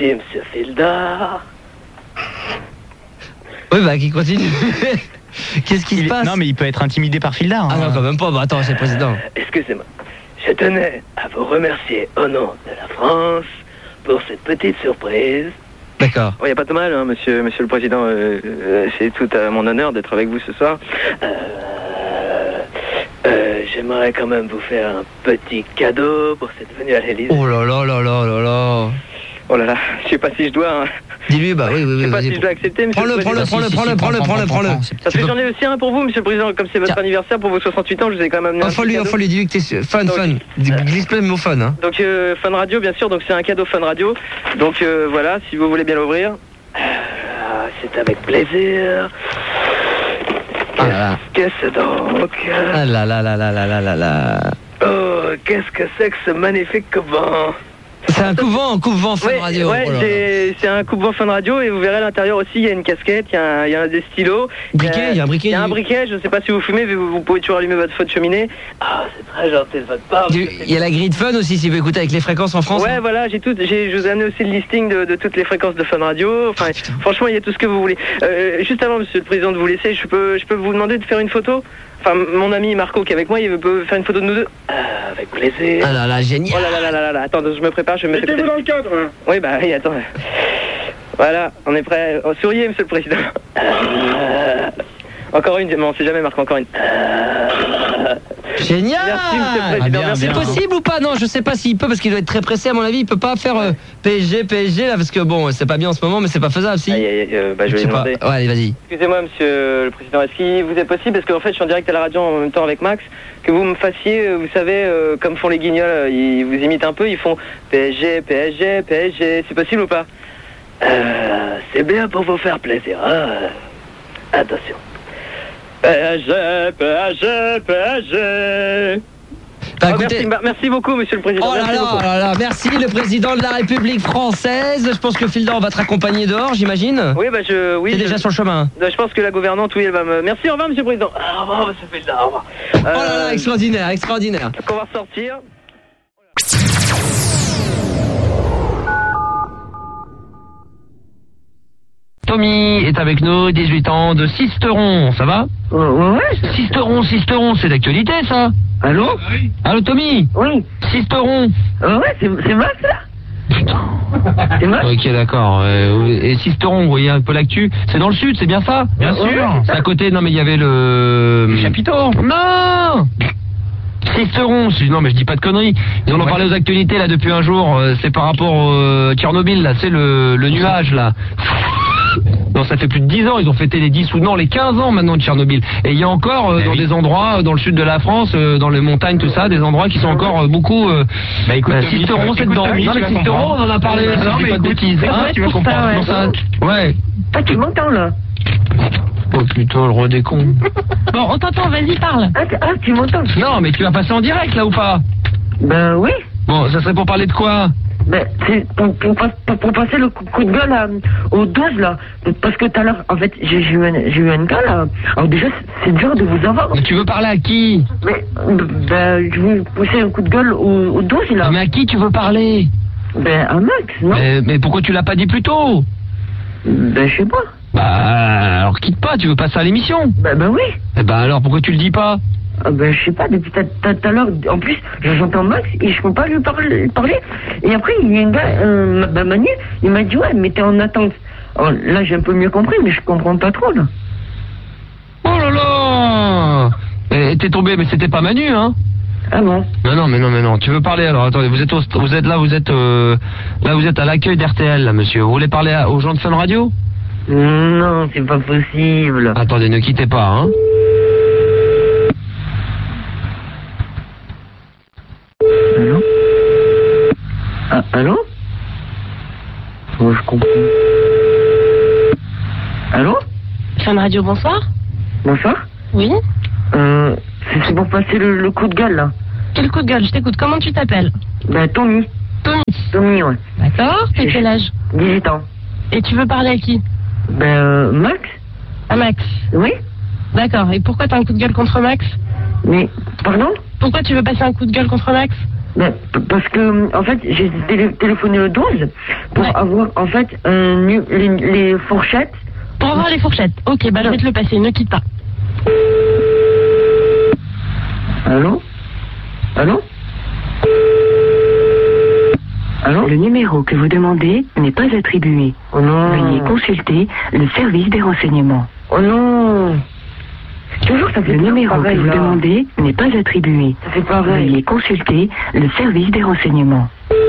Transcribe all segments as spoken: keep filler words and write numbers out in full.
Merci, monsieur Fildar. Oui, bah, qui continue. Qu'est-ce qui il se est... passe? Non, mais il peut être intimidé par Fildar. Ah hein. non, quand même pas. Bah, attends, c'est le président. Euh, excusez-moi. Je tenais à vous remercier au nom de la France pour cette petite surprise. D'accord. Il n'y a pas de mal, hein, monsieur, monsieur le Président. Euh, euh, c'est tout à mon honneur d'être avec vous ce soir. Euh, euh, J'aimerais quand même vous faire un petit cadeau pour cette venue à l'Élysée. Oh là là là là là là. Oh là là, je sais pas si je dois... Hein. Dis-lui, bah oui, oui, oui. Je sais pas vas-y. si je dois accepter, monsieur Prends-le, le prends-le, Président. prends-le, prends-le, prends-le, prends-le, prends-le, prends-le. Parce que j'en ai aussi un pour vous, monsieur le Président, comme c'est votre Tiens. anniversaire, pour vos soixante-huit ans, je vous ai quand même amené un Offre-lui, petit cadeau. offre-lui, dis-lui que t'es fun, Donc, fun. Glisse pas le mot fun, hein. Donc, euh, Fun Radio, bien sûr, donc c'est un cadeau Fun Radio. Donc, euh, voilà, si vous voulez bien l'ouvrir. Ah, c'est avec plaisir. Ah là là. Qu'est-ce que c'est donc? Ah là là là là là là là là. Oh, qu'est-ce que c'est que ce magnifique couvent? C'est un couvent, un couvent Fun Ouais, Radio. ouais, Oh là là. c'est- c'est un coupe-vent Fun Radio et vous verrez à l'intérieur aussi, il y a une casquette, il y a, un- il y a des stylos. Briquet, il y a un briquet, Il y a un du- briquet, je ne sais pas si vous fumez, mais vous, vous pouvez toujours allumer votre feu de cheminée. Ah, c'est très gentil de votre part. Du- Il y a la grille de Fun aussi, si vous écoutez avec les fréquences en France. Ouais, hein. voilà, j'ai tout, j'ai, je vous ai amené aussi le listing de, de toutes les fréquences de Fun Radio. Enfin, franchement, il y a tout ce que vous voulez. Euh, juste avant, monsieur le Président, de vous laisser, je peux, je peux vous demander de faire une photo? Enfin, mon ami Marco qui est avec moi, il peut faire une photo de nous deux. Ah, avec plaisir. Ah là là, génial. Oh là là là là là là, attends, je me prépare, je vais me mettre... Mettez-vous dans le cadre. Hein. Oui, bah oui, attends. Voilà, on est prêt. Oh, souriez, monsieur le Président. Euh, Encore une, mais on sait jamais, Marc, encore une. Génial. Merci, monsieur le Président. Ah, bien, merci. C'est bien. possible ou pas? Non, je sais pas s'il peut parce qu'il doit être très pressé à mon avis. Il peut pas faire euh, P S G, P S G là parce que bon, c'est pas bien en ce moment, mais c'est pas faisable si. Aïe, aïe, aïe, euh, bah, je vais sais lui pas. demander. Ouais, allez, vas-y. Excusez-moi, monsieur le Président, est-ce qu'il vous est possible, parce qu'en fait je suis en direct à la radio en même temps avec Max, que vous me fassiez, euh, vous savez, euh, comme font les guignols, euh, ils vous imitent un peu, ils font P S G, P S G, P S G, c'est possible ou pas? euh, c'est bien pour vous faire plaisir. Hein. Attention. P S G, P S G, P S G. Bah, Oh, écoutez- merci, bah, merci beaucoup, monsieur le Président. Oh là merci là, beaucoup. là là, merci le président de la République française. Je pense que Fildor va te raccompagner dehors, j'imagine. Oui, bah je... Oui, T'es je, déjà sur le chemin. je pense que la gouvernante, oui, elle va me... Merci, au revoir, monsieur le Président. Au revoir, monsieur Fildar. Au revoir. Oh là Euh, là, extraordinaire, extraordinaire. donc on va ressortir. Tommy est avec nous, dix-huit ans, de Sisteron, ça va? Ouais. Sisteron, Sisteron, c'est d'actualité ça? Allô? Allô Tommy? Oui. Sisteron. Euh, ouais, c'est c'est Max là? Putain. C'est Max? Ok, d'accord. Euh, et Sisteron, vous voyez un peu l'actu. C'est dans le sud, c'est bien ça? Bien sûr. C'est à côté, non mais il y avait le... Le chapiteau. Non! Sisteron, c'est- non mais je dis pas de conneries. Ils en ont parlé aux actualités là depuis un jour. euh, C'est par rapport à Tchernobyl là, c'est le, le nuage là. Non, ça fait plus de dix ans, ils ont fêté les dix ou non, les quinze ans maintenant de Tchernobyl. Et il y a encore euh, Eh dans oui. des endroits, euh, dans le sud de la France, euh, dans les montagnes, tout ça, des endroits qui sont encore euh, beaucoup... Euh, Bah écoute, bah, Tommy, Sisteron, c'est écoute, dedans. Tommy, Non tu mais vas Sisteron, on comprendre. en a parlé, Non, ça, je mais dis pas de écoute, bêtises. c'est Hein, vrai, tu vas pour ça, comprendre. ouais. Non, ça- Ouais. Ah, tu m'entends là? Oh putain, le roi des cons. Bon, on t'entend, vas-y, parle. Ah, tu- ah, tu m'entends? Non, mais tu vas passer en direct là ou pas? Ben oui. Bon, ça serait pour parler de quoi? Ben, c'est pour, pour, pas- pour, pour passer le coup, coup de gueule à, au douze là. Parce que tout à l'heure, en fait, j'ai j'ai eu, un- j'ai eu un gars là. Alors déjà, c'est- c'est dur de vous avoir. Mais tu veux parler à qui? Mais, ben, je vais pousser un coup de gueule au, au douze là. Mais à qui tu veux parler? Ben, à Max, non? mais, mais pourquoi tu l'as pas dit plus tôt? Ben, je sais pas. Bah, alors quitte pas, tu veux passer à l'émission? Ben, ben oui. Eh ben alors pourquoi tu le dis pas? Ah ben, je sais pas, depuis tout à- tout à l'heure, en plus, j'entends Max et je peux pas lui parler. parler. Et après, il y a un gars, euh, bah, Manu, il m'a dit, ouais, mais t'es en attente. Alors, là, j'ai un peu mieux compris, mais je comprends pas trop, là. Oh là là! Eh, t'es tombé, mais c'était pas Manu, hein? Ah bon? Non, non, mais non, mais non. Tu veux parler alors? Attendez, vous êtes, au, vous êtes là, vous êtes, euh, là, vous êtes à l'accueil d'R T L, là, monsieur. Vous voulez parler à- aux gens de Fun Radio? Non, c'est pas possible. Attendez, ne quittez pas, hein. Allô? Ah, allô? Oh, je comprends. Allô? Fun Radio, bonsoir. Bonsoir? Oui. Euh, c'est c'est pour passer le, le coup de gueule, là. Quel coup de gueule, je t'écoute. Comment tu t'appelles? Ben, Tommy. Tommy. Tommy, ouais. D'accord. T'as quel âge? dix-huit ans. Et tu veux parler à qui? Ben, euh, Max? À Max. Oui? D'accord. Et pourquoi t'as un coup de gueule contre Max? Mais, pardon? Pourquoi tu veux passer un coup de gueule contre Max? Ben, p- parce que, en fait, j'ai télé- téléphoné le douze pour Ouais. avoir, en fait, un nu- les, les fourchettes. Pour avoir les fourchettes. Ok, bah je vais te le passer, ne quitte pas. Allô? Allô? Allô? Le numéro que vous demandez n'est pas attribué. Oh non. Veuillez consulter le service des renseignements. Oh non. Toujours, ça fait Le toujours numéro pareil, que vous là. demandez n'est pas attribué. Ça fait pareil. Veuillez consulter le service des renseignements.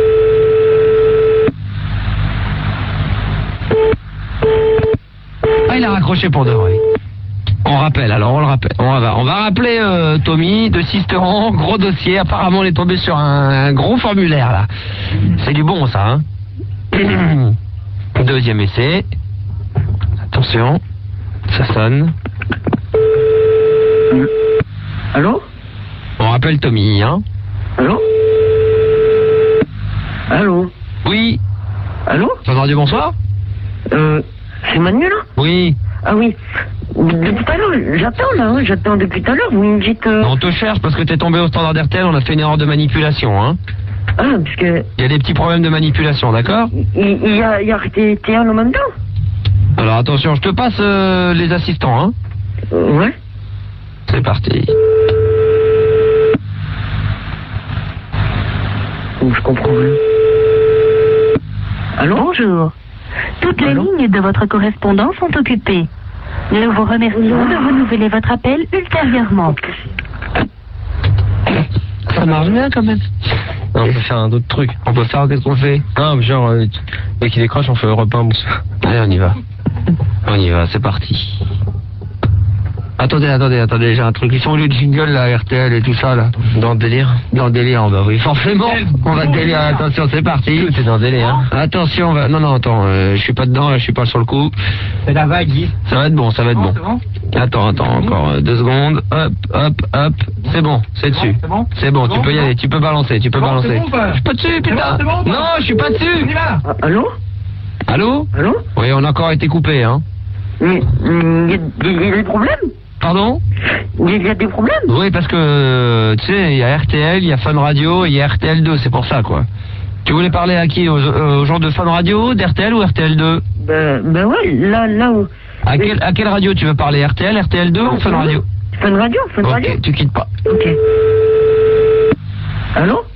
Ah, il a raccroché pour de vrai. On rappelle, alors on le rappelle. On va, on va rappeler euh, Tommy de Sisteron, gros dossier. Apparemment, on est tombé sur un, un gros formulaire là. C'est du bon ça, hein. Deuxième essai. Attention, ça sonne. Allô? On rappelle Tommy, hein. Allô? Allô? Oui. Allô? Fun Radio, bonsoir. Euh, c'est Manu, là? Oui. Ah oui. Depuis tout à l'heure, j'attends, là, hein, j'attends depuis tout à l'heure, vous me dites... euh, On te cherche parce que t'es tombé au standard d'R T L, on a fait une erreur de manipulation, hein. Ah, parce que... Il y a des petits problèmes de manipulation, d'accord? Il, il y a, il y a T T un en même temps? Alors attention, je te passe euh, les assistants, hein. Euh, ouais. C'est parti. Oh, je comprends rien. Allô? Bonjour. Toutes les Allô? lignes de votre correspondant sont occupées. Nous vous remercions de renouveler votre appel ultérieurement. Ça marche bien quand même. Non, on peut faire un autre truc. On peut faire, qu'est-ce qu'on fait? Non, genre, euh, dès qu'il décroche, on fait Europe un, bonsoir. Allez, on y va. On y va, c'est parti. Attendez, attendez, attendez, j'ai un truc. Ils sont où les jingles, là, R T L et tout ça, là? Dans le délire? Dans le délire, bah oui, forcément. On va délire, attention, c'est parti. Tout est dans le délire, hein. Attention, on va... Non, non, attends, euh, je suis pas dedans, là, je suis pas sur le coup. C'est la vague, Guy. Ça va être bon, ça va être bon. C'est bon? Attends, attends, encore euh, deux secondes. Hop, hop, hop. C'est bon, c'est dessus. C'est bon? C'est bon, tu bon, peux y c'est aller, bon tu peux balancer, tu peux C'est bon, balancer. c'est bon ou pas? Je suis pas dessus, putain. C'est bon, c'est bon ou pas? Non, je suis pas On y dessus. va. Ah, allô? Allô? Allô? Oui, on a encore été coupé, hein. Mais, hum, il y, a- il y a des problèmes? Pardon? Il y a- il y a des problèmes? Oui, parce que, euh, tu sais, il y a R T L, il y a Fun Radio, et il y a R T L deux, c'est pour ça, quoi. Tu voulais parler à qui? Aux, euh, aux gens de Fun Radio, d'R T L ou R T L deux? Ben, ben ouais, là, là où... À, quel, à quelle radio tu veux parler? R T L, R T L deux ou Fun Radio? Fun Radio, Fun Radio. Ok, tu quittes pas. Ok. Allô?